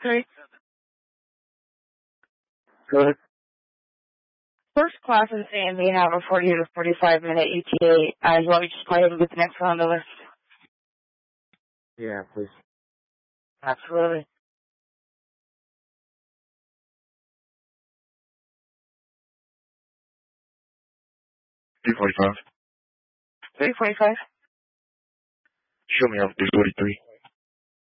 Okay. Go ahead. First class is saying they have a 40 to 45 minute ETA. You want me to just go ahead and get the next one on the list? Yeah, please. Absolutely. D45. 345. Show me off D43.